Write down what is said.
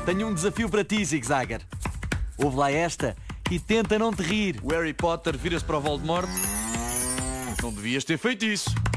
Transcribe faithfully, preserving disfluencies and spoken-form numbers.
Tenho um desafio para ti, Zig Zagger. Ouve lá esta e tenta não te rir. O Harry Potter vira-se para o Voldemort. Não devias ter feito isso.